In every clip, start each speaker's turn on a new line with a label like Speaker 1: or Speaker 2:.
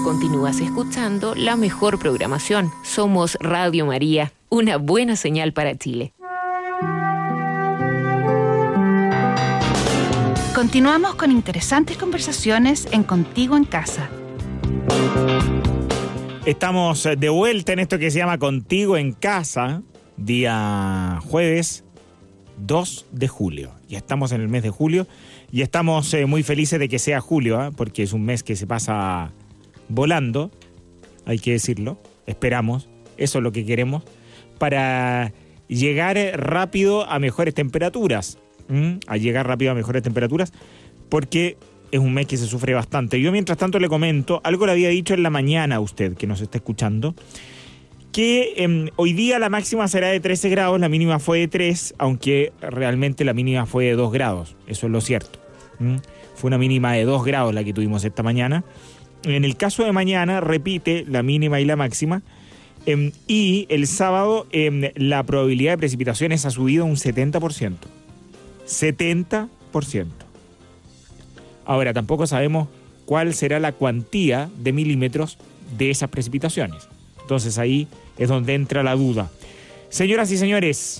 Speaker 1: Continúas escuchando la mejor programación. Somos Radio María, una buena señal para Chile.
Speaker 2: Continuamos con interesantes conversaciones en Contigo en Casa.
Speaker 3: Estamos de vuelta en esto que se llama Contigo en Casa, día jueves 2 de julio. Ya estamos en el mes de julio y estamos muy felices de que sea julio, porque es un mes que se pasa volando, hay que decirlo. Esperamos, eso es lo que queremos, para llegar rápido a mejores temperaturas. Porque es un mes que se sufre bastante. Yo mientras tanto le comento, algo le había dicho en la mañana a usted que nos está escuchando, que hoy día la máxima será de 13 grados, la mínima fue de 3, aunque realmente la mínima fue de 2 grados, eso es lo cierto. Fue una mínima de 2 grados la que tuvimos esta mañana. En el caso de mañana repite la mínima y la máxima, y el sábado la probabilidad de precipitaciones ha subido un 70%. 70%. Ahora, tampoco sabemos cuál será la cuantía de milímetros de esas precipitaciones. Entonces ahí es donde entra la duda. Señoras y señores,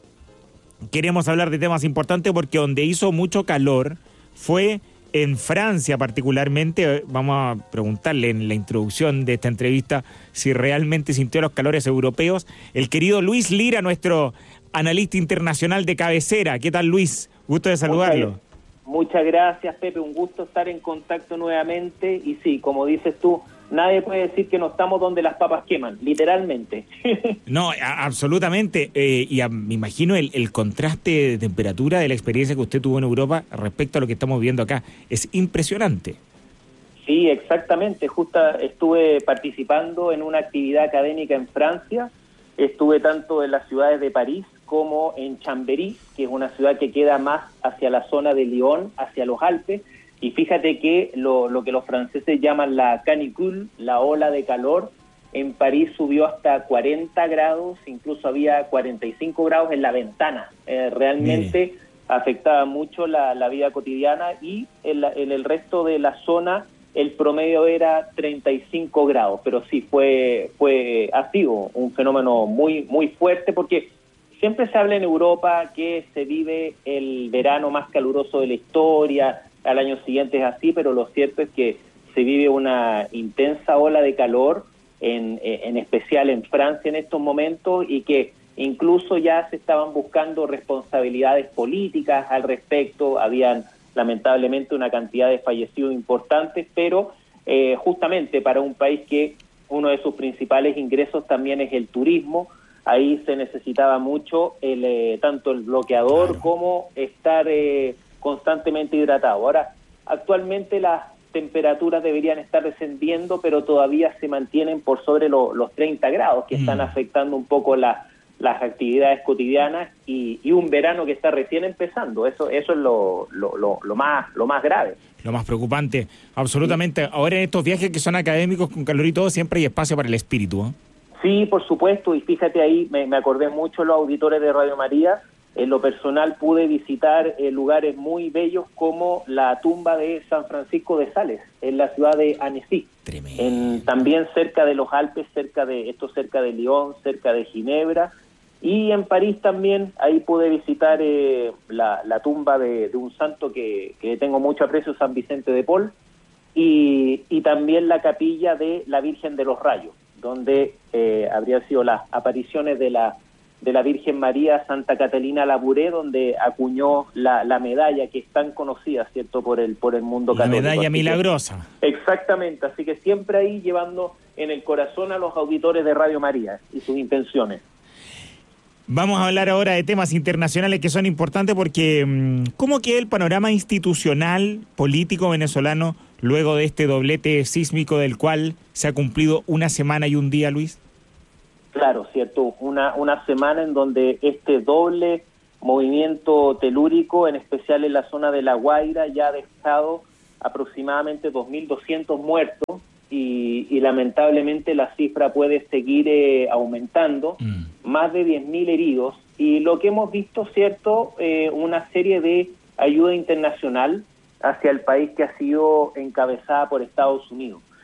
Speaker 3: queremos hablar de temas importantes porque donde hizo mucho calor fue en Francia particularmente. Vamos a preguntarle en la introducción de esta entrevista si realmente sintió los calores europeos. El querido Luis Lira, nuestro analista internacional de cabecera. ¿Qué tal, Luis? Gusto de saludarlo.
Speaker 4: Muchas gracias, Pepe. Un gusto estar en contacto nuevamente. Y sí, como dices tú, nadie puede decir que no estamos donde las papas queman, literalmente.
Speaker 3: No, absolutamente. Me imagino el contraste de temperatura de la experiencia que usted tuvo en Europa respecto a lo que estamos viendo acá. Es impresionante.
Speaker 4: Sí, exactamente. Justo estuve participando en una actividad académica en Francia. Estuve tanto en las ciudades de París como en Chambéry, que es una ciudad que queda más hacia la zona de Lyon, hacia los Alpes. Y fíjate que lo que los franceses llaman la canicule, la ola de calor, en París subió hasta 40 grados, incluso había 45 grados en la ventana. Realmente afectaba mucho la vida cotidiana, y en el resto de la zona el promedio era 35 grados, pero sí ha sido un fenómeno muy, muy fuerte, porque siempre se habla en Europa que se vive el verano más caluroso de la historia, al año siguiente es así, pero lo cierto es que se vive una intensa ola de calor, en especial en Francia en estos momentos, y que incluso ya se estaban buscando responsabilidades políticas al respecto. Habían lamentablemente una cantidad de fallecidos importantes, pero justamente para un país que uno de sus principales ingresos también es el turismo, ahí se necesitaba mucho tanto el bloqueador como estar constantemente hidratado. Ahora, actualmente las temperaturas deberían estar descendiendo, pero todavía se mantienen por sobre los 30 grados, que están afectando un poco las actividades cotidianas, y un verano que está recién empezando. Eso es lo más grave.
Speaker 3: Lo más preocupante, absolutamente. Sí. Ahora en estos viajes que son académicos con calor y todo, siempre hay espacio para el espíritu, ¿eh?
Speaker 4: Sí, por supuesto, y fíjate ahí, me acordé mucho de los auditores de Radio María. En lo personal pude visitar lugares muy bellos como la tumba de San Francisco de Sales, en la ciudad de Annecy. También cerca de los Alpes, cerca de Lyon, cerca de Ginebra. Y en París también, ahí pude visitar la tumba de un santo que tengo mucho aprecio, San Vicente de Paul, y también la capilla de la Virgen de los Rayos, donde habrían sido las apariciones de la Virgen María Santa Catalina Labouré, donde acuñó la medalla que es tan conocida, ¿cierto?, por el mundo católico.
Speaker 3: La medalla milagrosa.
Speaker 4: Exactamente, así que siempre ahí llevando en el corazón a los auditores de Radio María y sus intenciones.
Speaker 3: Vamos a hablar ahora de temas internacionales que son importantes, porque ¿cómo queda el panorama institucional, político venezolano luego de este doblete sísmico del cual se ha cumplido una semana y un día, Luis?
Speaker 4: Claro, cierto, una semana en donde este doble movimiento telúrico, en especial en la zona de La Guaira, ya ha dejado aproximadamente 2.200 muertos, y lamentablemente la cifra puede seguir aumentando, más de 10.000 heridos, y lo que hemos visto, cierto, una serie de ayuda internacional hacia el país que ha sido encabezada por Estados Unidos.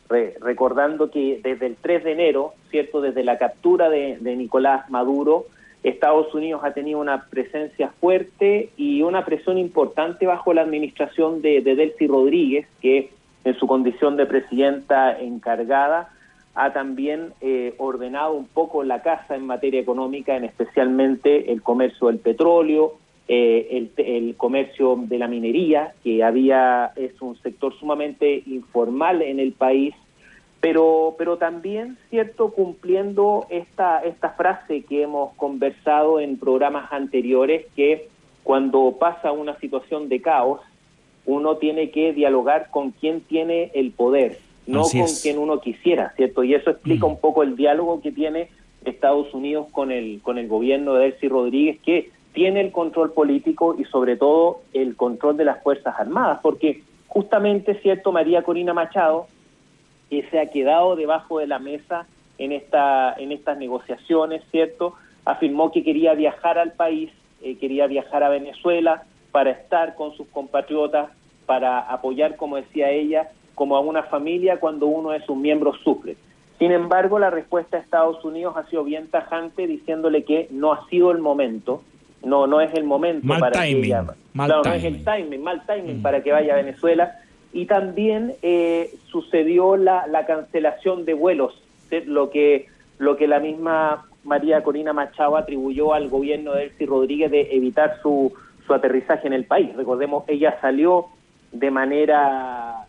Speaker 4: recordando que desde el 3 de enero, ¿cierto?, desde la captura de Nicolás Maduro, Estados Unidos ha tenido una presencia fuerte y una presión importante bajo la administración de Delcy Rodríguez, que en su condición de presidenta encargada ha también ordenado un poco la casa en materia económica, en especialmente el comercio del petróleo, el comercio de la minería, que es un sector sumamente informal en el país, pero también, cierto, cumpliendo esta frase que hemos conversado en programas anteriores, que cuando pasa una situación de caos, uno tiene que dialogar con quien tiene el poder, no con quien uno quisiera, ¿cierto? Y eso explica un poco el diálogo que tiene Estados Unidos con el gobierno de Delcy Rodríguez, que tiene el control político y sobre todo el control de las Fuerzas Armadas, porque justamente, ¿cierto?, María Corina Machado, que se ha quedado debajo de la mesa en estas negociaciones, ¿cierto?, afirmó que quería viajar al país, quería viajar a Venezuela para estar con sus compatriotas, para apoyar, como decía ella, como a una familia cuando uno de sus miembros sufre. Sin embargo, la respuesta de Estados Unidos ha sido bien tajante, diciéndole que no ha sido el momento, no es el momento para que ella... Claro, no es el timing, mal timing para que vaya a Venezuela. Y también sucedió la cancelación de vuelos, ¿sí?, lo que la misma María Corina Machado atribuyó al gobierno de Delcy Rodríguez de evitar su aterrizaje en el país. Recordemos, ella salió de manera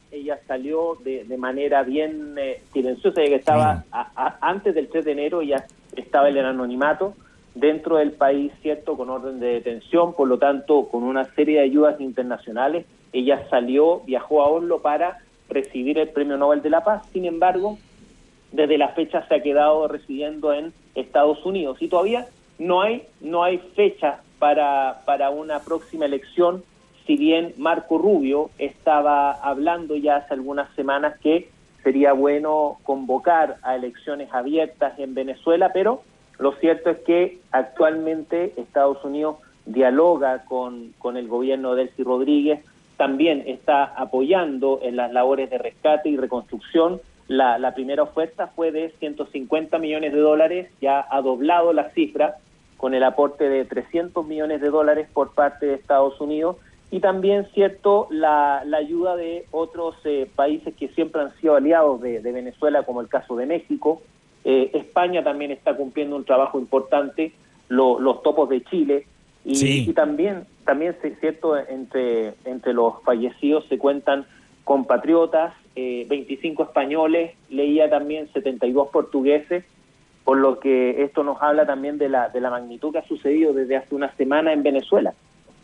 Speaker 4: bien silenciosa, ya que estaba antes del 3 de enero, ya estaba en el anonimato dentro del país, ¿cierto?, con orden de detención, por lo tanto, con una serie de ayudas internacionales. Ella viajó a Oslo para recibir el Premio Nobel de la Paz. Sin embargo, desde la fecha se ha quedado residiendo en Estados Unidos y todavía no hay fecha para una próxima elección, si bien Marco Rubio estaba hablando ya hace algunas semanas que sería bueno convocar a elecciones abiertas en Venezuela, pero lo cierto es que actualmente Estados Unidos dialoga con el gobierno de Delcy Rodríguez, también está apoyando en las labores de rescate y reconstrucción. La primera oferta fue de $150 millones, ya ha doblado la cifra con el aporte de $300 millones por parte de Estados Unidos, y también, cierto, la ayuda de otros países que siempre han sido aliados de Venezuela, como el caso de México. España también está cumpliendo un trabajo importante, los topos de Chile, y también cierto, entre los fallecidos se cuentan compatriotas, 25 españoles, leía también 72 portugueses, por lo que esto nos habla también de la magnitud que ha sucedido desde hace una semana en Venezuela.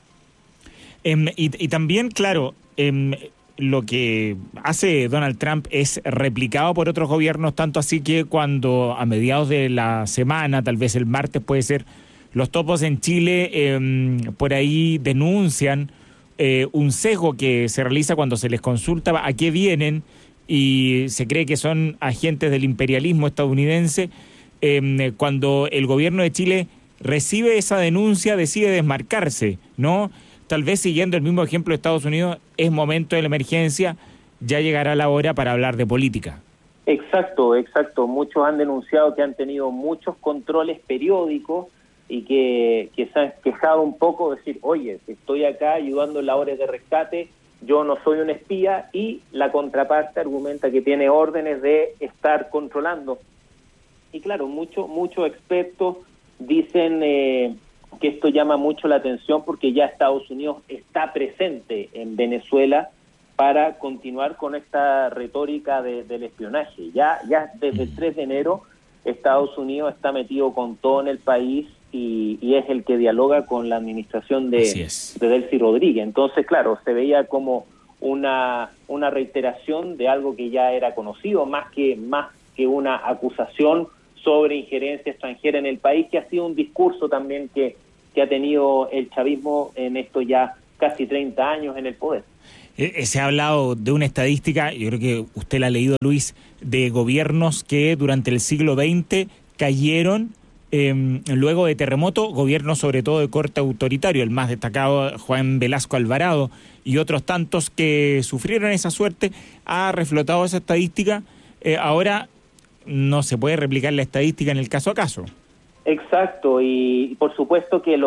Speaker 3: Y también, claro, lo que hace Donald Trump es replicado por otros gobiernos, tanto así que cuando a mediados de la semana, tal vez el martes puede ser, los topos en Chile por ahí denuncian un sesgo que se realiza cuando se les consulta a qué vienen y se cree que son agentes del imperialismo estadounidense. Cuando el gobierno de Chile recibe esa denuncia, decide desmarcarse, ¿no? Tal vez siguiendo el mismo ejemplo de Estados Unidos, es momento de la emergencia, ya llegará la hora para hablar de política.
Speaker 4: Exacto. Muchos han denunciado que han tenido muchos controles periódicos y que se han quejado un poco, decir, oye, estoy acá ayudando en labores de rescate, yo no soy un espía, y la contraparte argumenta que tiene órdenes de estar controlando. Y claro, muchos expertos dicen que esto llama mucho la atención porque ya Estados Unidos está presente en Venezuela para continuar con esta retórica del espionaje. Ya desde el 3 de enero Estados Unidos está metido con todo en el país y es el que dialoga con la administración de Delcy Rodríguez. Entonces, claro, se veía como una reiteración de algo que ya era conocido, más que una acusación sobre injerencia extranjera en el país, que ha sido un discurso también que ha tenido el chavismo en estos ya casi 30 años en el poder.
Speaker 3: Se ha hablado de una estadística, yo creo que usted la ha leído, Luis, de gobiernos que durante el siglo XX cayeron luego de terremoto, gobiernos sobre todo de corte autoritario, el más destacado Juan Velasco Alvarado y otros tantos que sufrieron esa suerte. Ha reflotado esa estadística Ahora no se puede replicar la estadística en el caso a caso.
Speaker 4: Exacto, y por supuesto que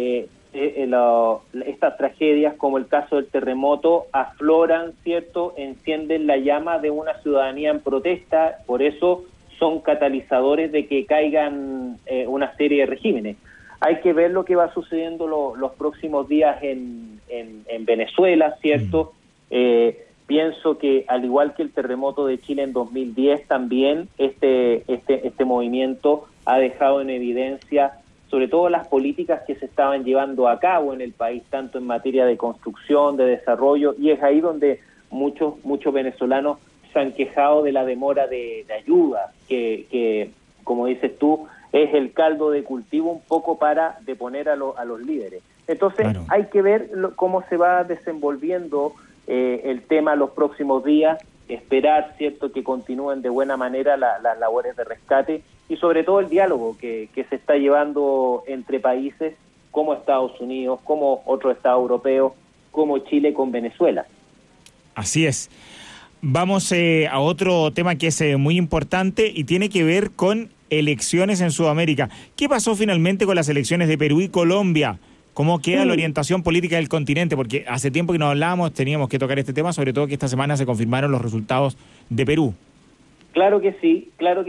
Speaker 4: estas tragedias, como el caso del terremoto, afloran, ¿cierto?, encienden la llama de una ciudadanía en protesta, por eso son catalizadores de que caigan una serie de regímenes. Hay que ver lo que va sucediendo los próximos días en Venezuela, ¿cierto? Pienso que, al igual que el terremoto de Chile en 2010, también este movimiento ha dejado en evidencia sobre todo las políticas que se estaban llevando a cabo en el país, tanto en materia de construcción, de desarrollo, y es ahí donde muchos venezolanos se han quejado de la demora de ayuda, que, como dices tú, es el caldo de cultivo un poco para deponer a los líderes. Entonces, claro, hay que ver cómo se va desenvolviendo el tema los próximos días, esperar, ¿cierto?, que continúen de buena manera las labores de rescate y sobre todo el diálogo que se está llevando entre países como Estados Unidos, como otros estados europeos, como Chile con Venezuela.
Speaker 3: Así es. Vamos a otro tema que es muy importante y tiene que ver con elecciones en Sudamérica. ¿Qué pasó finalmente con las elecciones de Perú y Colombia? ¿Cómo queda la orientación política del continente? Porque hace tiempo que no hablábamos, teníamos que tocar este tema, sobre todo que esta semana se confirmaron los resultados de Perú.
Speaker 4: Claro que sí,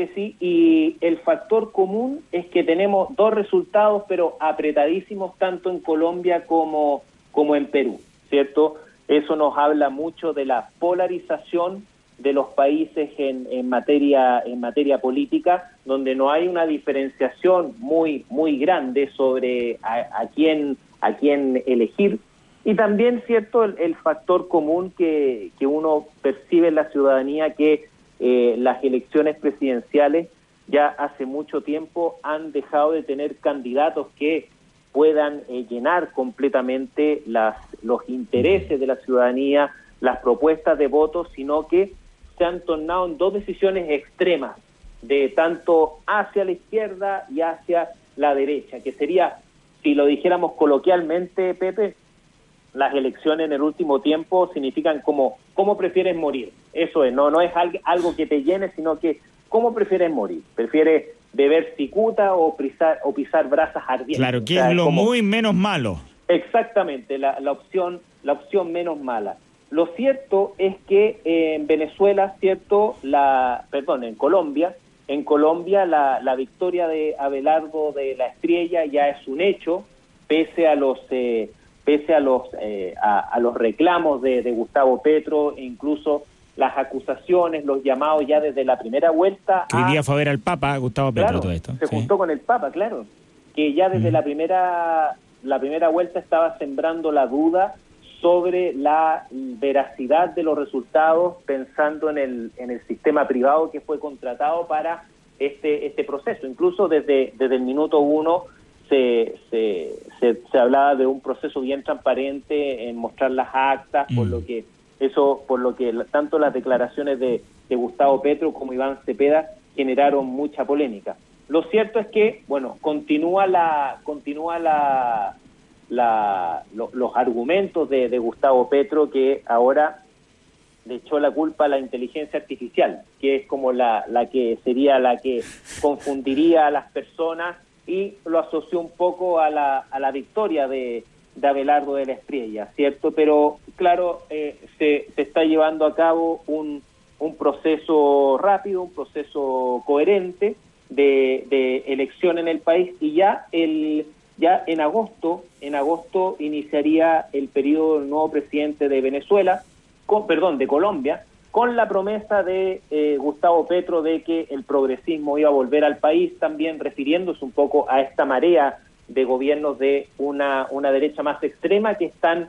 Speaker 4: y el factor común es que tenemos dos resultados, pero apretadísimos tanto en Colombia como en Perú, ¿cierto? Eso nos habla mucho de la polarización de los países en materia política, donde no hay una diferenciación muy grande sobre a quién elegir. Y también, cierto, el factor común que uno percibe en la ciudadanía, que las elecciones presidenciales ya hace mucho tiempo han dejado de tener candidatos que puedan llenar completamente los intereses de la ciudadanía, las propuestas de voto, sino que se han tornado en dos decisiones extremas, de tanto hacia la izquierda y hacia la derecha, que sería, si lo dijéramos coloquialmente, Pepe, las elecciones en el último tiempo significan como ¿cómo prefieres morir? Eso es, no es algo que te llene, sino que ¿cómo prefieres morir? ¿Prefieres beber cicuta o pisar brasas ardientes?
Speaker 3: Claro, que es lo muy menos malo.
Speaker 4: Exactamente, la opción menos mala. Lo cierto es que en Venezuela, ¿cierto? En Colombia la victoria de Abelardo de la Espriella ya es un hecho, pese a los reclamos de Gustavo Petro e incluso las acusaciones, los llamados ya desde la primera vuelta.
Speaker 3: Que hoy día fue a ver al Papa, Gustavo Petro,
Speaker 4: claro,
Speaker 3: todo esto.
Speaker 4: Se juntó con el Papa, claro, que ya desde la primera vuelta estaba sembrando la duda sobre la veracidad de los resultados, pensando en el sistema privado que fue contratado para este proceso. Incluso desde el minuto uno se hablaba de un proceso bien transparente en mostrar las actas, por lo que tanto las declaraciones de Gustavo Petro como Iván Cepeda generaron mucha polémica. Lo cierto es que, bueno, continúa los argumentos de Gustavo Petro, que ahora le echó la culpa a la inteligencia artificial, que es como la que sería la que confundiría a las personas, y lo asoció un poco a la victoria de Abelardo de la Espriella, ¿cierto? Pero claro, se está llevando a cabo un proceso rápido, un proceso coherente de elección en el país, y ya en agosto iniciaría el periodo del nuevo presidente de de Colombia, con la promesa de Gustavo Petro de que el progresismo iba a volver al país, también refiriéndose un poco a esta marea de gobiernos de una derecha más extrema que están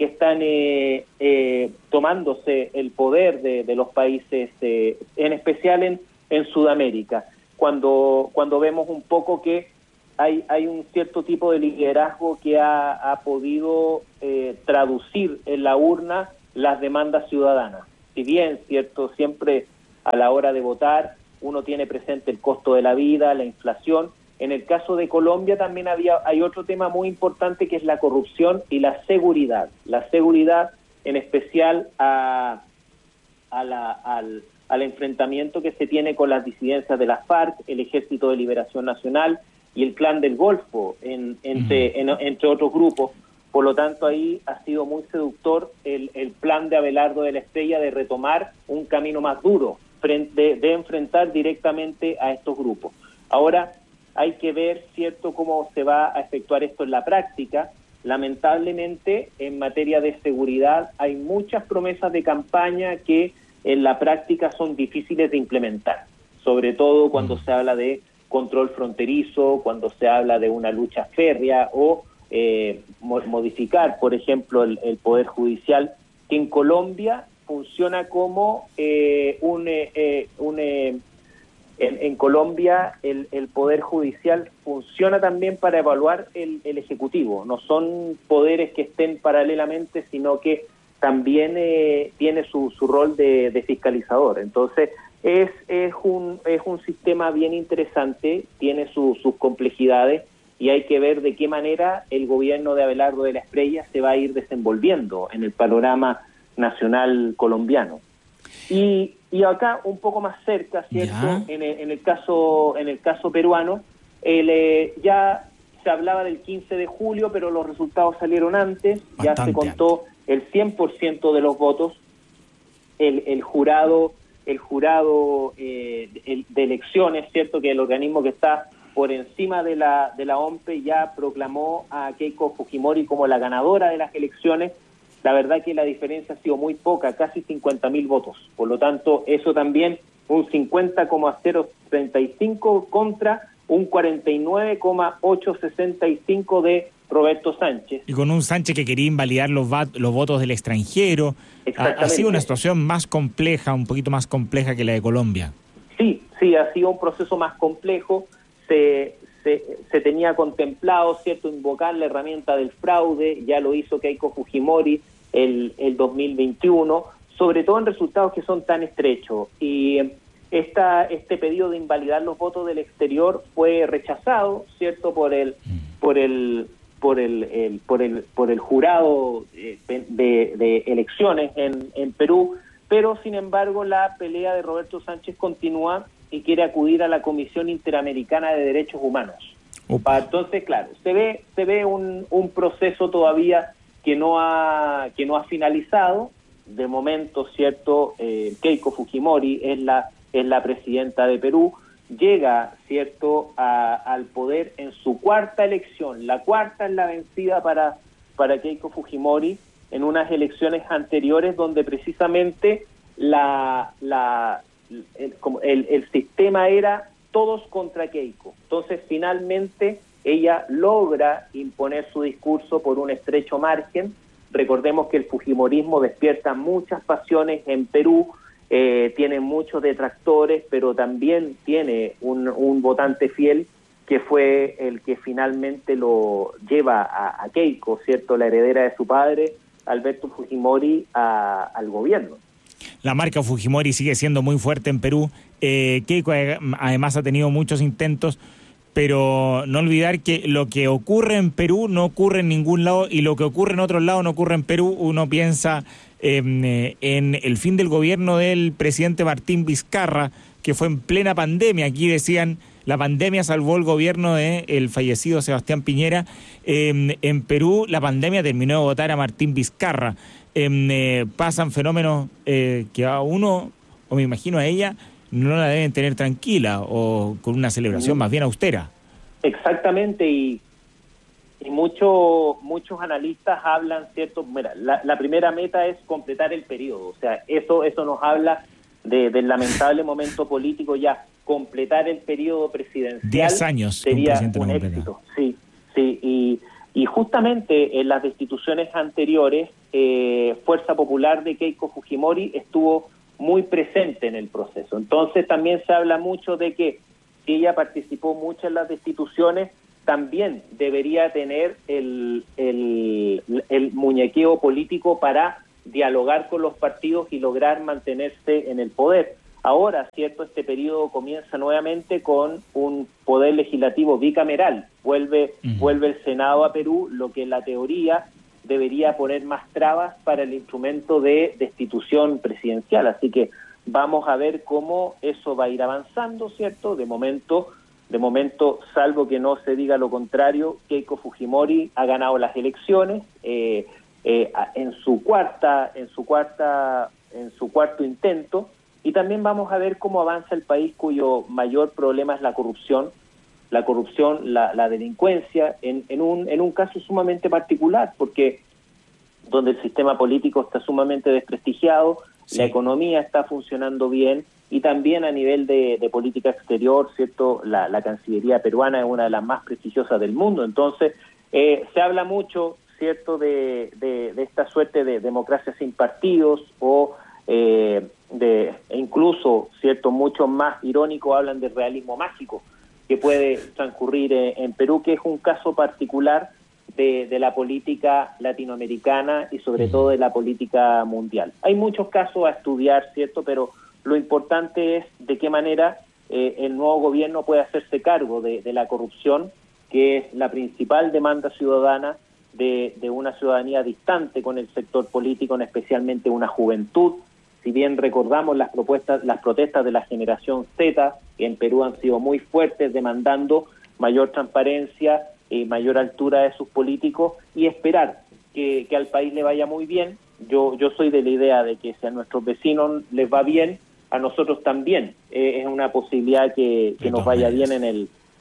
Speaker 4: tomándose el poder de los países, en especial en Sudamérica, cuando vemos un poco que hay un cierto tipo de liderazgo que ha podido traducir en la urna las demandas ciudadanas. Si bien, cierto, siempre a la hora de votar uno tiene presente el costo de la vida, la inflación, en el caso de Colombia también hay otro tema muy importante, que es la corrupción y la seguridad. La seguridad, en especial a al enfrentamiento que se tiene con las disidencias de las FARC, el Ejército de Liberación Nacional y el Clan del Golfo, entre otros grupos. Por lo tanto, ahí ha sido muy seductor el plan de Abelardo de la Estrella de retomar un camino más duro, de enfrentar directamente a estos grupos. Ahora hay que ver, ¿cierto?, cómo se va a efectuar esto en la práctica. Lamentablemente, en materia de seguridad, hay muchas promesas de campaña que en la práctica son difíciles de implementar, sobre todo cuando se habla de control fronterizo, cuando se habla de una lucha férrea o modificar, por ejemplo, el Poder Judicial, que en Colombia funciona como en Colombia el Poder Judicial funciona también para evaluar el Ejecutivo. No son poderes que estén paralelamente, sino que también tiene su rol de fiscalizador. Entonces, es un sistema bien interesante, tiene sus complejidades, y hay que ver de qué manera el gobierno de Abelardo de la Estrella se va a ir desenvolviendo en el panorama nacional colombiano. Y acá un poco más cerca, ¿cierto? En el caso peruano, ya se hablaba del 15 de julio, pero los resultados salieron antes. Bastante. Ya se contó el 100% de los votos. El jurado de elecciones, ¿cierto?, que el organismo que está por encima de la OMPE ya proclamó a Keiko Fujimori como la ganadora de las elecciones. La verdad que la diferencia ha sido muy poca, casi 50.000 votos. Por lo tanto, eso también, un 50,035 contra un 49,865 de Roberto Sánchez.
Speaker 3: Y con un Sánchez que quería invalidar los votos del extranjero. Ha sido una situación más compleja, un poquito más compleja que la de Colombia.
Speaker 4: Sí, ha sido un proceso más complejo. Se tenía contemplado, ¿cierto?, invocar la herramienta del fraude, ya lo hizo Keiko Fujimori el 2021, sobre todo en resultados que son tan estrechos. Y este pedido de invalidar los votos del exterior fue rechazado, ¿cierto?, por el jurado de elecciones en Perú, pero sin embargo la pelea de Roberto Sánchez continúa y quiere acudir a la Comisión Interamericana de Derechos Humanos. Entonces, claro, se ve un proceso todavía que no ha finalizado. De momento, ¿cierto?, Keiko Fujimori es la presidenta de Perú, llega, ¿cierto?, al poder en su cuarta elección. La cuarta es la vencida para Keiko Fujimori en unas elecciones anteriores donde precisamente el sistema era todos contra Keiko. Entonces, finalmente, ella logra imponer su discurso por un estrecho margen. Recordemos que el fujimorismo despierta muchas pasiones en Perú, tiene muchos detractores, pero también tiene un votante fiel que fue el que finalmente lo lleva a Keiko, ¿cierto?, la heredera de su padre, Alberto Fujimori, al gobierno.
Speaker 3: La marca Fujimori sigue siendo muy fuerte en Perú. Keiko además ha tenido muchos intentos, pero no olvidar que lo que ocurre en Perú no ocurre en ningún lado, y lo que ocurre en otros lados no ocurre en Perú. Uno piensa en el fin del gobierno del presidente Martín Vizcarra, que fue en plena pandemia. Aquí decían, la pandemia salvó el gobierno del fallecido Sebastián Piñera. En Perú la pandemia terminó de votar a Martín Vizcarra. Pasan fenómenos que a uno, o me imagino a ella, no la deben tener tranquila o con una celebración más bien austera.
Speaker 4: Exactamente, y muchos analistas hablan, ¿cierto? Mira, la primera meta es completar el periodo, o sea, eso nos habla del lamentable momento político ya. Completar el periodo presidencial
Speaker 3: 10 años
Speaker 4: sería un éxito. Sí, y justamente en las destituciones anteriores, Fuerza Popular de Keiko Fujimori estuvo muy presente en el proceso. Entonces también se habla mucho de que si ella participó mucho en las destituciones, también debería tener el muñequeo político para dialogar con los partidos y lograr mantenerse en el poder. Ahora, ¿cierto?, este periodo comienza nuevamente con un poder legislativo bicameral. Vuelve el Senado a Perú, lo que en la teoría debería poner más trabas para el instrumento de destitución presidencial. Así que vamos a ver cómo eso va a ir avanzando, ¿cierto? De momento, salvo que no se diga lo contrario, Keiko Fujimori ha ganado las elecciones en su cuarto intento, y también vamos a ver cómo avanza el país, cuyo mayor problema es la corrupción, la delincuencia, en un caso sumamente particular, porque donde el sistema político está sumamente desprestigiado, sí, la economía está funcionando bien, y también a nivel de política exterior, ¿cierto? La Cancillería peruana es una de las más prestigiosas del mundo. Entonces, se habla mucho, ¿cierto?, de esta suerte de democracia sin partidos, e incluso, ¿cierto?, muchos más irónicos hablan de realismo mágico que puede transcurrir en Perú, que es un caso particular de la política latinoamericana y sobre todo de la política mundial. Hay muchos casos a estudiar, ¿cierto?, pero lo importante es de qué manera el nuevo gobierno puede hacerse cargo de la corrupción, que es la principal demanda ciudadana de una ciudadanía distante con el sector político, especialmente una juventud. Si bien recordamos las protestas de la generación Z, que en Perú han sido muy fuertes, demandando mayor transparencia y mayor altura de sus políticos, y esperar que al país le vaya muy bien. Yo soy de la idea de que si a nuestros vecinos les va bien, a nosotros también es una posibilidad que nos vaya bien en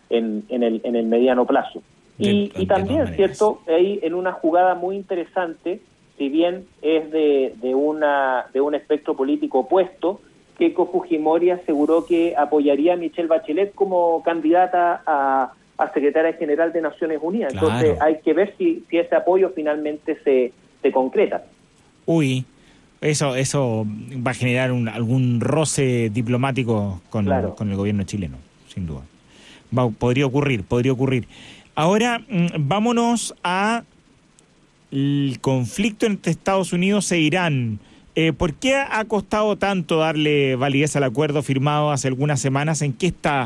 Speaker 4: el mediano plazo. Y también, ¿cierto?, ahí en una jugada muy interesante, si bien es de un espectro político opuesto, Keiko Fujimori aseguró que apoyaría a Michelle Bachelet como candidata a secretaria general de Naciones Unidas. Claro. Entonces hay que ver si ese apoyo finalmente se concreta.
Speaker 3: Uy, eso va a generar algún roce diplomático con el gobierno chileno, sin duda. Podría ocurrir. Ahora, vámonos a el conflicto entre Estados Unidos e Irán. ¿Por qué ha costado tanto darle validez al acuerdo firmado hace algunas semanas? ¿En qué está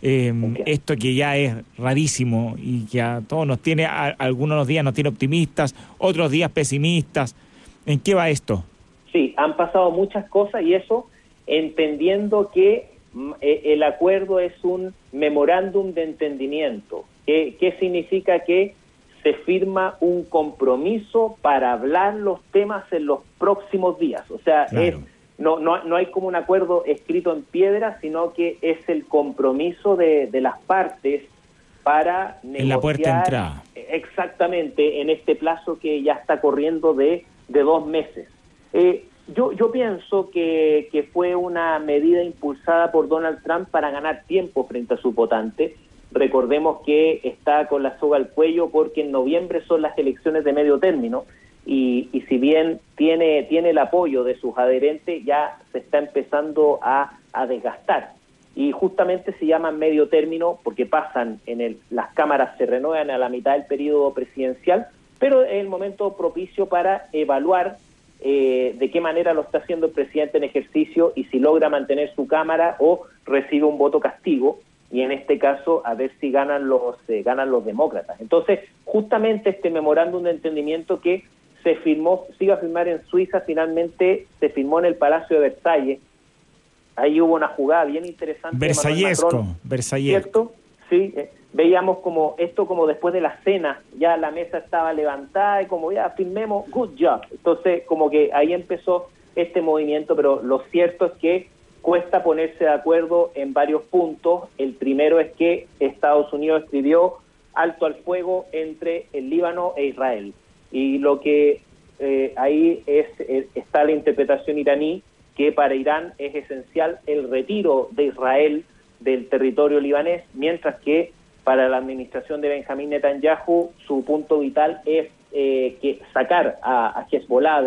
Speaker 3: esto que ya es rarísimo y que a todos nos tiene, algunos días nos tiene optimistas, otros días pesimistas? ¿En qué va esto?
Speaker 4: Sí, han pasado muchas cosas, y eso entendiendo que el acuerdo es un memorándum de entendimiento. ¿Qué significa? Que se firma un compromiso para hablar los temas en los próximos días. O sea, claro, no hay como un acuerdo escrito en piedra, sino que es el compromiso de las partes para negociar en la puerta de entrada. Exactamente, en este plazo que ya está corriendo de 2 meses. Yo pienso que fue una medida impulsada por Donald Trump para ganar tiempo frente a su votante. Recordemos que está con la soga al cuello porque en noviembre son las elecciones de medio término, y si bien tiene el apoyo de sus adherentes, ya se está empezando a desgastar. Y justamente se llaman medio término porque las cámaras se renuevan a la mitad del periodo presidencial, pero es el momento propicio para evaluar de qué manera lo está haciendo el presidente en ejercicio y si logra mantener su cámara o recibe un voto castigo, y en este caso a ver si ganan los demócratas. Entonces, justamente este memorándum de entendimiento que se iba a firmar en Suiza, finalmente se firmó en el Palacio de Versalles. Ahí hubo una jugada bien interesante.
Speaker 3: Versallesco.
Speaker 4: ¿Cierto? Sí, veíamos como después de la cena, ya la mesa estaba levantada y como ya firmemos, good job. Entonces, como que ahí empezó este movimiento, pero lo cierto es que cuesta ponerse de acuerdo en varios puntos. El primero es que Estados Unidos escribió alto al fuego entre el Líbano e Israel. Y lo que ahí está la interpretación iraní, que para Irán es esencial el retiro de Israel del territorio libanés, mientras que para la administración de Benjamín Netanyahu su punto vital es que sacar a Hezbollah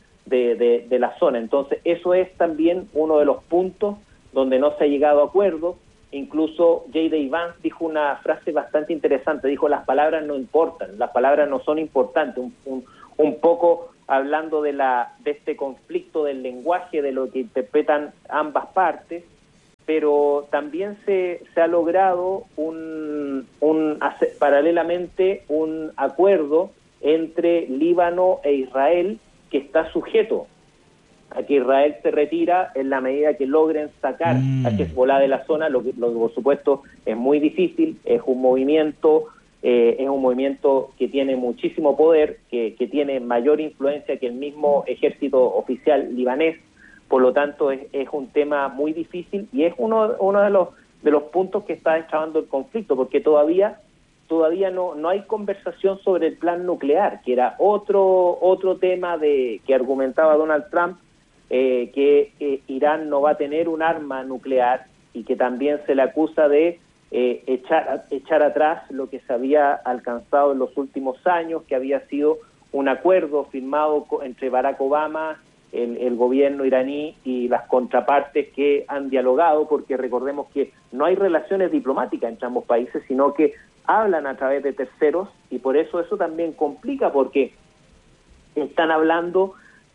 Speaker 4: de la zona. Entonces eso es también uno de los puntos donde no se ha llegado a acuerdo. Incluso J.D. Vance dijo una frase bastante interesante, dijo: las palabras no importan, las palabras no son importantes, un poco hablando de este conflicto del lenguaje, de lo que interpretan ambas partes. Pero también se ha logrado paralelamente un acuerdo entre Líbano e Israel, que está sujeto a que Israel se retira en la medida que logren sacar a Hezbollah de la zona, lo que por supuesto es muy difícil. Es un movimiento que tiene muchísimo poder, que tiene mayor influencia que el mismo ejército oficial libanés. Por lo tanto es un tema muy difícil y es uno de los puntos que está destrabando el conflicto, porque todavía no hay conversación sobre el plan nuclear, que era otro tema que argumentaba Donald Trump, que Irán no va a tener un arma nuclear y que también se le acusa de echar atrás lo que se había alcanzado en los últimos años, que había sido un acuerdo firmado entre Barack Obama, el gobierno iraní y las contrapartes que han dialogado, porque recordemos que no hay relaciones diplomáticas entre ambos países, sino que hablan a través de terceros, y por eso también complica, porque están hablando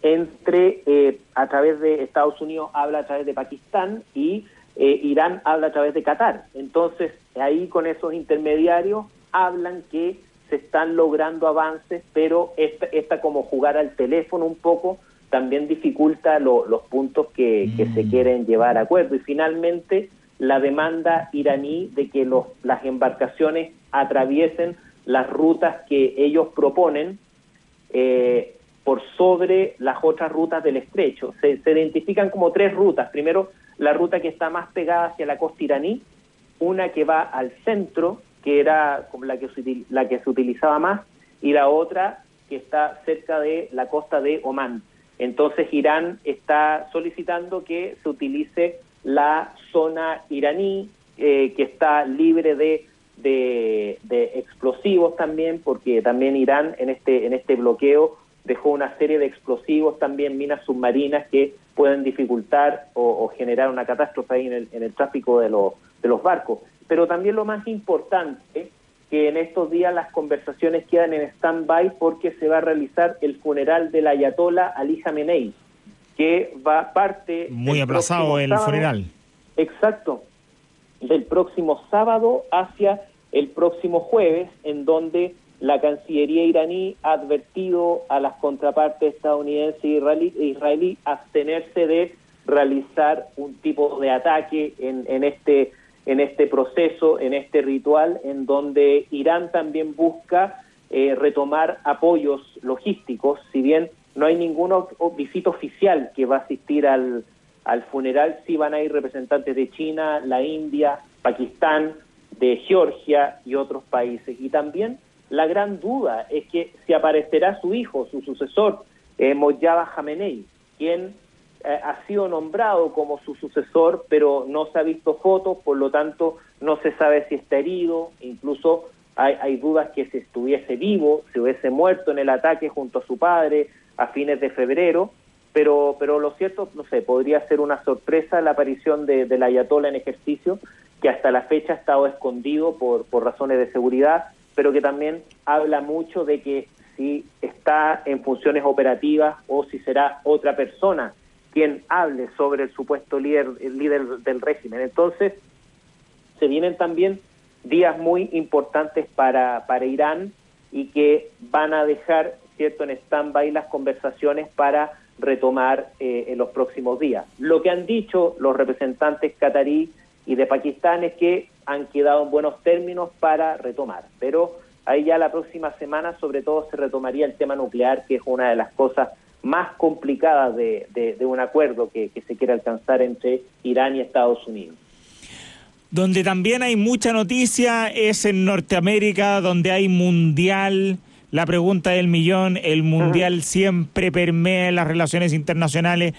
Speaker 4: a través de Estados Unidos, habla a través de Pakistán, y Irán habla a través de Qatar. Entonces, ahí con esos intermediarios hablan que se están logrando avances, pero esta como jugar al teléfono un poco también dificulta los puntos que se quieren llevar a acuerdo. Y finalmente, la demanda iraní de que las embarcaciones atraviesen las rutas que ellos proponen por sobre las otras rutas del estrecho. Se identifican como 3 rutas. Primero, la ruta que está más pegada hacia la costa iraní, una que va al centro, que era como la que se utilizaba más, y la otra que está cerca de la costa de Omán. Entonces Irán está solicitando que se utilice la zona iraní, que está libre de explosivos también, porque también Irán en este bloqueo dejó una serie de explosivos, también minas submarinas que pueden dificultar o generar una catástrofe ahí en el tráfico de los barcos. Pero también lo más importante, que en estos días las conversaciones quedan en stand-by porque se va a realizar el funeral del ayatolá Ali Khamenei, que va parte...
Speaker 3: Muy aplazado el sábado, funeral.
Speaker 4: Exacto, del próximo sábado hacia el próximo jueves, en donde la Cancillería iraní ha advertido a las contrapartes estadounidense e israelí abstenerse de realizar un tipo de ataque en este proceso, en este ritual, en donde Irán también busca retomar apoyos logísticos. Si bien no hay ninguna visita oficial que va a asistir al funeral, sí van a ir representantes de China, la India, Pakistán, de Georgia y otros países. Y también la gran duda es que si aparecerá su hijo, su sucesor, Mojtaba Khamenei, quien ha sido nombrado como su sucesor, pero no se ha visto fotos, por lo tanto no se sabe si está herido. Incluso hay dudas que si estuviese vivo, si hubiese muerto en el ataque junto a su padre a fines de febrero, pero lo cierto, no sé, podría ser una sorpresa la aparición del ayatolá en ejercicio, que hasta la fecha ha estado escondido por razones de seguridad, pero que también habla mucho de que si está en funciones operativas o si será otra persona quien hable sobre el supuesto líder del régimen. Entonces, se vienen también días muy importantes para Irán, y que van a dejar, ¿cierto?, en stand-by las conversaciones para retomar en los próximos días. Lo que han dicho los representantes catarí y de Pakistán es que han quedado en buenos términos para retomar, pero ahí ya la próxima semana sobre todo se retomaría el tema nuclear, que es una de las cosas más complicadas de un acuerdo que se quiere alcanzar entre Irán y Estados Unidos.
Speaker 3: Donde también hay mucha noticia es en Norteamérica, donde hay mundial. La pregunta del millón, el mundial siempre permea en las relaciones internacionales.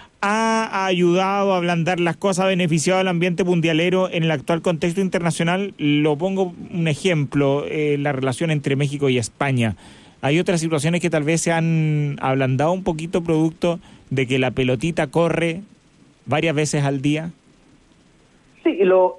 Speaker 3: ¿Ha ayudado a ablandar las cosas, ha beneficiado al ambiente mundialero en el actual contexto internacional? Lo pongo un ejemplo, la relación entre México y España. Hay otras situaciones que tal vez se han ablandado un poquito producto de que la pelotita corre varias veces al día.
Speaker 4: Sí, lo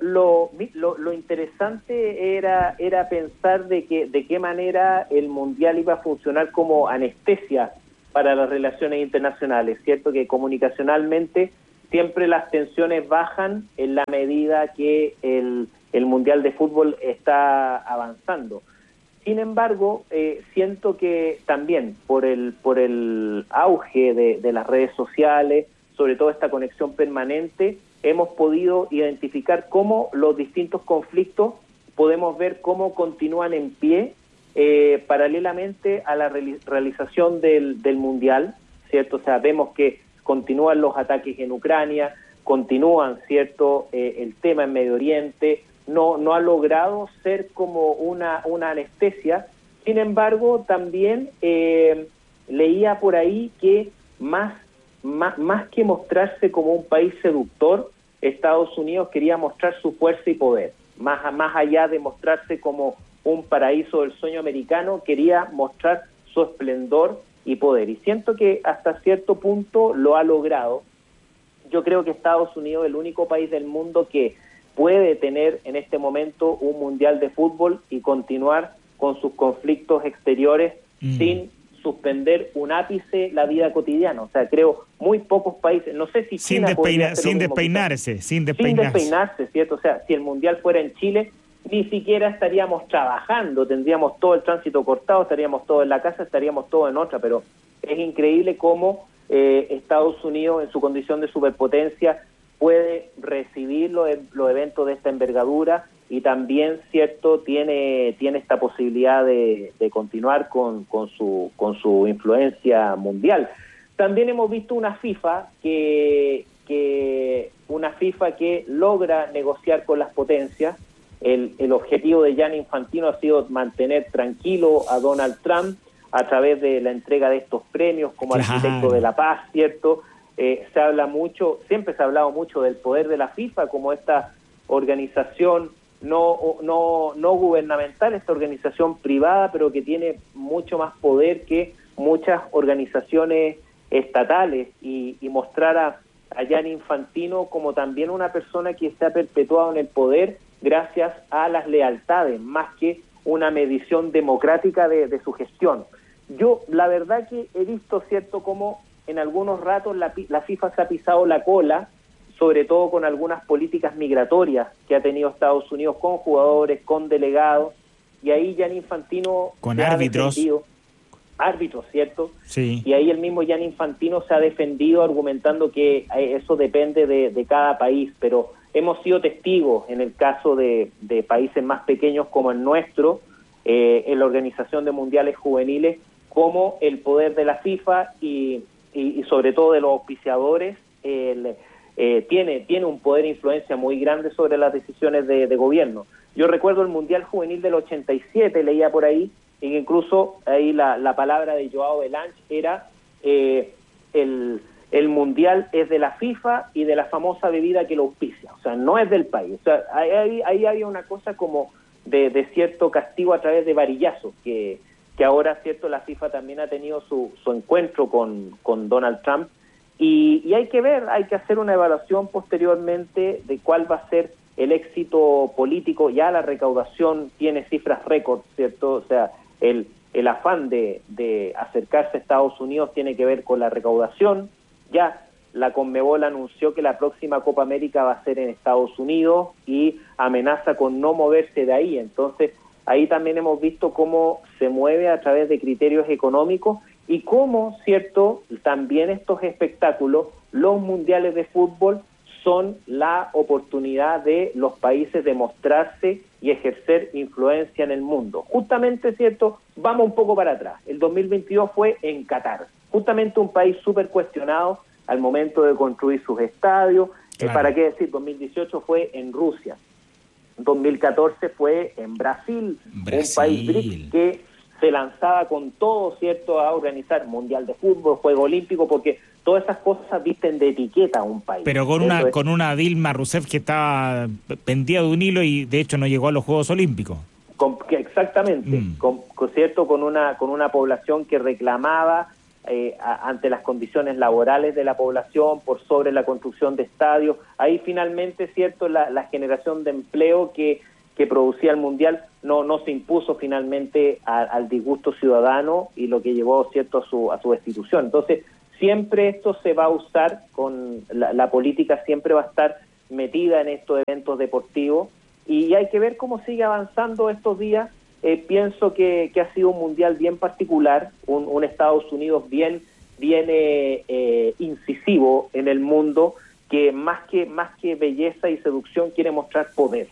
Speaker 4: interesante era pensar de qué manera el mundial iba a funcionar como anestesia para las relaciones internacionales, ¿cierto? Que comunicacionalmente siempre las tensiones bajan en la medida que el mundial de fútbol está avanzando. Sin embargo, siento que también por el auge de las redes sociales, sobre todo esta conexión permanente, hemos podido identificar cómo los distintos conflictos podemos ver cómo continúan en pie paralelamente a la realización del Mundial, ¿cierto? O sea, vemos que continúan los ataques en Ucrania, continúan, ¿cierto? El tema en Medio Oriente, no ha logrado ser como una anestesia. Sin embargo, también leía por ahí que más que mostrarse como un país seductor, Estados Unidos quería mostrar su fuerza y poder. Más allá de mostrarse como un paraíso del sueño americano, quería mostrar su esplendor y poder. Y siento que hasta cierto punto lo ha logrado. Yo creo que Estados Unidos es el único país del mundo que puede tener en este momento un mundial de fútbol y continuar con sus conflictos exteriores sin suspender un ápice la vida cotidiana. O sea, creo muy pocos países, no sé si
Speaker 3: sin despeinarse,
Speaker 4: ¿cierto? O sea, si el mundial fuera en Chile, ni siquiera estaríamos trabajando, tendríamos todo el tránsito cortado, estaríamos todos en la casa, estaríamos todos en otra, pero es increíble cómo Estados Unidos, en su condición de superpotencia, puede recibir los eventos de esta envergadura y también, cierto, tiene esta posibilidad de continuar con su influencia mundial. También hemos visto una FIFA que logra negociar con las potencias. El objetivo de Gianni Infantino ha sido mantener tranquilo a Donald Trump a través de la entrega de estos premios como arquitecto de la paz, ¿cierto? Siempre se ha hablado mucho del poder de la FIFA como esta organización no gubernamental, esta organización privada, pero que tiene mucho más poder que muchas organizaciones estatales, y mostrar a Gianni Infantino como también una persona que se ha perpetuado en el poder gracias a las lealtades, más que una medición democrática de su gestión. Yo, la verdad que he visto, cierto, como en algunos ratos la FIFA se ha pisado la cola, sobre todo con algunas políticas migratorias que ha tenido Estados Unidos con jugadores, con delegados, y ahí Gianni Infantino
Speaker 3: con árbitros,
Speaker 4: ¿cierto?
Speaker 3: Sí.
Speaker 4: Y ahí el mismo Gianni Infantino se ha defendido argumentando que eso depende de cada país, pero hemos sido testigos en el caso de países más pequeños como el nuestro, en la Organización de Mundiales Juveniles, como el poder de la FIFA y sobre todo de los auspiciadores tiene un poder e influencia muy grande sobre las decisiones de gobierno. Yo recuerdo el Mundial Juvenil del 87, leía por ahí, e incluso ahí la palabra de Joao Belange era el Mundial es de la FIFA y de la famosa bebida que lo auspicia, o sea, no es del país. O sea, ahí había una cosa como de cierto castigo a través de varillazos, que ahora, cierto, la FIFA también ha tenido su encuentro con Donald Trump, y hay que hacer una evaluación posteriormente de cuál va a ser el éxito político. Ya la recaudación tiene cifras récord, ¿cierto? O sea, el afán de acercarse a Estados Unidos tiene que ver con la recaudación. Ya la Conmebol anunció que la próxima Copa América va a ser en Estados Unidos y amenaza con no moverse de ahí. Entonces, ahí también hemos visto cómo se mueve a través de criterios económicos y cómo, cierto, también estos espectáculos, los mundiales de fútbol, son la oportunidad de los países de mostrarse y ejercer influencia en el mundo. Justamente, cierto, vamos un poco para atrás. El 2022 fue en Qatar, justamente un país súper cuestionado al momento de construir sus estadios.
Speaker 3: Claro.
Speaker 4: ¿Para qué decir? 2018 fue en Rusia. 2014 fue en Brasil, un país BRICS que se lanzaba con todo, ¿cierto?, a organizar Mundial de Fútbol, Juego Olímpico, porque todas esas cosas visten de etiqueta a un país.
Speaker 3: Pero con una Dilma Rousseff que estaba pendida de un hilo y de hecho no llegó a los Juegos Olímpicos.
Speaker 4: Exactamente, ¿cierto?, con una población que reclamaba ante las condiciones laborales de la población por sobre la construcción de estadios. Ahí finalmente, cierto, la generación de empleo que producía el Mundial no se impuso finalmente al disgusto ciudadano, y lo que llevó, cierto, a su destitución. Entonces, siempre esto se va a usar con la política, siempre va a estar metida en estos eventos deportivos, y hay que ver cómo sigue avanzando estos días pienso que ha sido un mundial bien particular, un Estados Unidos bien incisivo en el mundo, que más que belleza y seducción quiere mostrar poder.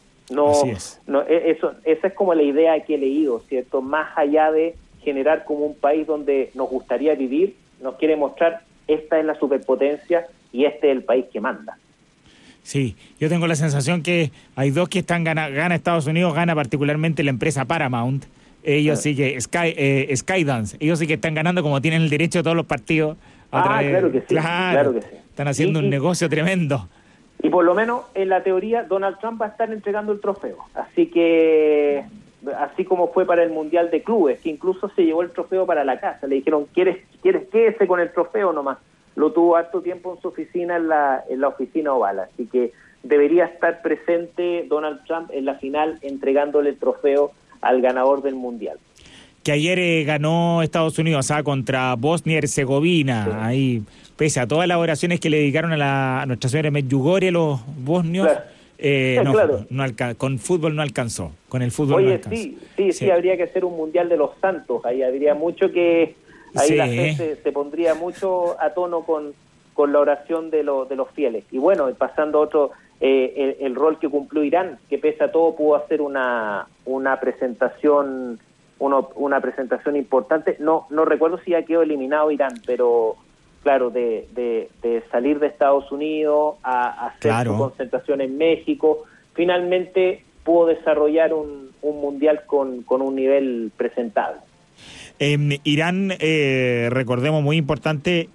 Speaker 4: Esa es como la idea que he leído, ¿cierto? Más allá de generar como un país donde nos gustaría vivir, nos quiere mostrar esta es la superpotencia y este es el país que manda.
Speaker 3: Sí, yo tengo la sensación que hay dos que están gana Estados Unidos, gana particularmente la empresa Paramount. Ellos sí que Skydance, ellos sí que están ganando como tienen el derecho de todos los partidos.
Speaker 4: Claro que sí, claro que sí.
Speaker 3: Están haciendo un negocio tremendo.
Speaker 4: Y por lo menos en la teoría Donald Trump va a estar entregando el trofeo. Así que, así como fue para el Mundial de Clubes, que incluso se llevó el trofeo para la casa. Le dijeron, ¿quieres quédese con el trofeo nomás? Lo tuvo harto tiempo en su oficina, en la oficina oval. Así que debería estar presente Donald Trump en la final entregándole el trofeo al ganador del Mundial.
Speaker 3: Que ayer ganó Estados Unidos contra Bosnia y Herzegovina, sí. Ahí, pese a todas las oraciones que le dedicaron a Nuestra Señora de Medjugorje los bosnios, claro. Con fútbol no alcanzó, con el fútbol no alcanzó.
Speaker 4: Sí, habría que hacer un Mundial de los Santos, ahí habría mucho que... Ahí la gente se pondría mucho a tono con la oración de los fieles. Y bueno, pasando a otro, el rol que cumplió Irán, que pese a todo pudo hacer una presentación importante. No recuerdo si ya quedó eliminado Irán, pero claro, de salir de Estados Unidos a hacer su concentración en México, finalmente pudo desarrollar un mundial con un nivel presentable.
Speaker 3: Irán, recordemos, muy importante,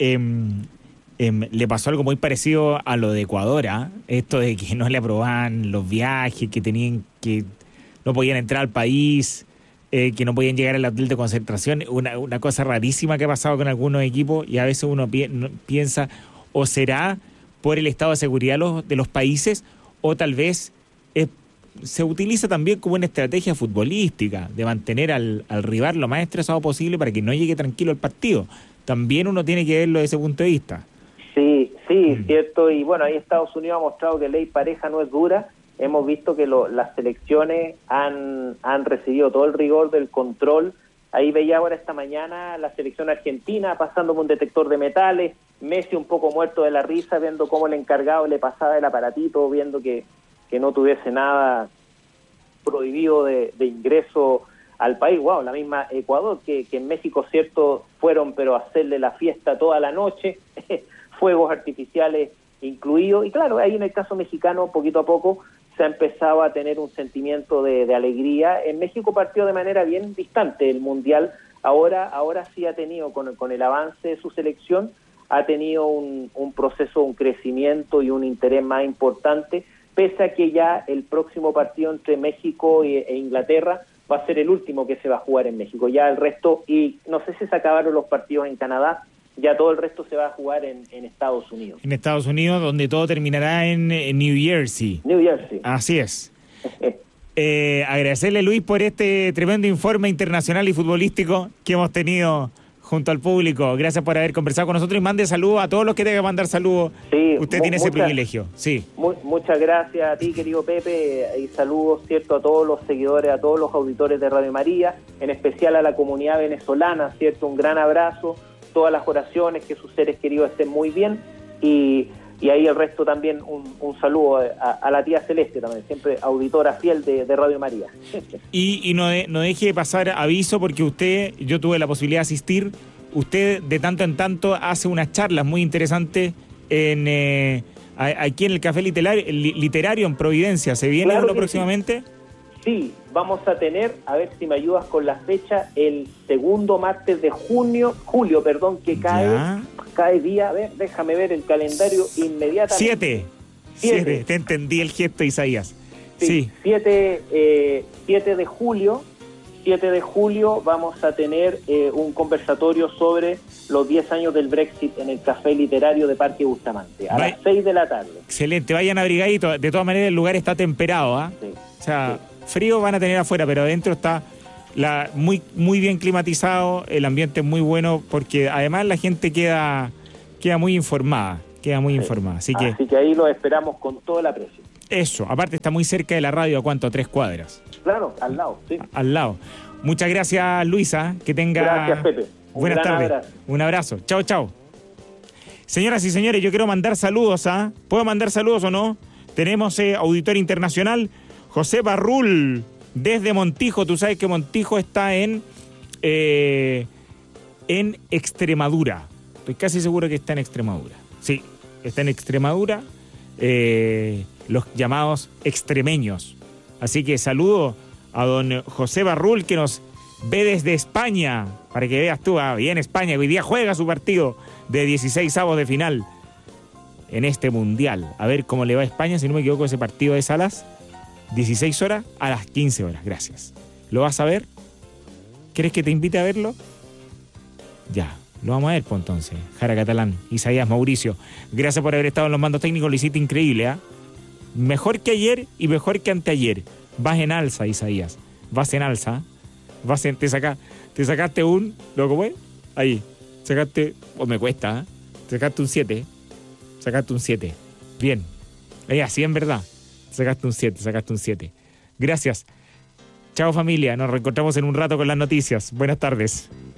Speaker 3: le pasó algo muy parecido a lo de Ecuador, esto de que no le aprobaban los viajes, que no podían entrar al país, que no podían llegar al hotel de concentración, una cosa rarísima que ha pasado con algunos equipos, y a veces uno piensa, o será por el estado de seguridad de los países, o tal vez se utiliza también como una estrategia futbolística de mantener al rival lo más estresado posible para que no llegue tranquilo el partido. También uno tiene que verlo desde ese punto de vista. Sí,
Speaker 4: cierto. Y bueno, ahí Estados Unidos ha mostrado que ley pareja no es dura. Hemos visto que las selecciones han recibido todo el rigor del control. Ahí veía ahora esta mañana la selección argentina pasando por un detector de metales, Messi un poco muerto de la risa viendo cómo el encargado le pasaba el aparatito, viendo que no tuviese nada prohibido de ingreso al país. Wow, la misma Ecuador, que en México, cierto, fueron pero a hacerle la fiesta toda la noche, fuegos artificiales incluidos, y claro, ahí en el caso mexicano, poquito a poco, se ha empezado a tener un sentimiento de alegría. En México partió de manera bien distante el Mundial, ahora sí ha tenido, con el avance de su selección, ha tenido un proceso, un crecimiento y un interés más importante, pese a que ya el próximo partido entre México e Inglaterra va a ser el último que se va a jugar en México. Ya el resto, y no sé si se acabaron los partidos en Canadá, ya todo el resto se va a jugar en Estados Unidos.
Speaker 3: En Estados Unidos, donde todo terminará en New Jersey.
Speaker 4: New Jersey.
Speaker 3: Así es. Agradecerle, Luis, por este tremendo informe internacional y futbolístico que hemos tenido junto al público. Gracias por haber conversado con nosotros y mande saludos a todos los que tengan que mandar saludos. Sí, usted tiene ese privilegio. Sí.
Speaker 4: Muchas gracias a ti, querido Pepe, y saludos, cierto, a todos los seguidores, a todos los auditores de Radio María, en especial a la comunidad venezolana, cierto, un gran abrazo, todas las oraciones, que sus seres queridos estén muy bien, y ahí el resto también un saludo a la tía Celeste también, siempre auditora fiel de Radio María.
Speaker 3: Y no deje de pasar aviso, porque yo tuve la posibilidad de asistir, usted de tanto en tanto hace unas charlas muy interesantes aquí en el Café Literario en Providencia. ¿Se viene uno próximamente?
Speaker 4: Sí, vamos a tener, a ver si me ayudas con la fecha, el segundo martes de julio, que cae día, a ver, déjame ver el calendario inmediatamente.
Speaker 3: 7, te entendí el gesto, Isaías. Sí.
Speaker 4: 7 de julio vamos a tener un conversatorio sobre los 10 años del Brexit en el Café Literario de Parque Bustamante, a las 6 de la tarde.
Speaker 3: Excelente, vayan abrigaditos. De todas maneras, el lugar está temperado,
Speaker 4: Sí.
Speaker 3: O sea, frío van a tener afuera, pero adentro está muy, muy bien climatizado, el ambiente es muy bueno, porque además la gente queda muy informada, Así que
Speaker 4: ahí lo esperamos con todo el aprecio.
Speaker 3: Eso, aparte está muy cerca de la radio, ¿a cuánto? 3 cuadras.
Speaker 4: Claro, al lado, sí.
Speaker 3: Al lado. Muchas gracias, Luisa. Que tenga...
Speaker 4: Gracias, Pepe.
Speaker 3: Buenas tardes.
Speaker 4: Abrazo.
Speaker 3: Un abrazo. Chao, chao. Señoras y señores, yo quiero mandar saludos, ¿ah? ¿Puedo mandar saludos o no? Tenemos auditor internacional, José Barrul, desde Montijo. Tú sabes que Montijo está en Extremadura. Estoy casi seguro que está en Extremadura. Sí, está en Extremadura, los llamados extremeños. Así que saludo a don José Barrul, que nos ve desde España, para que veas tú, bien España, hoy día juega su partido de 16avos de final en este mundial. A ver cómo le va a España, si no me equivoco, ese partido es a las 16 horas, a las 15 horas, gracias. ¿Lo vas a ver? ¿Quieres que te invite a verlo? Ya, lo vamos a ver, pues entonces. Jara Catalán, Isaías Mauricio, gracias por haber estado en los mandos técnicos, lo hiciste increíble, ¿ah? Mejor que ayer y mejor que anteayer. Vas en alza, Isaías, vas en alza. Te sacaste un... ¿Lo cómo es? Ahí. Sacaste... me cuesta, ¿eh? Sacaste un 7. Sacaste un 7. Bien. Así en verdad. Sacaste un 7. Gracias. Chao, familia. Nos reencontramos en un rato con las noticias. Buenas tardes.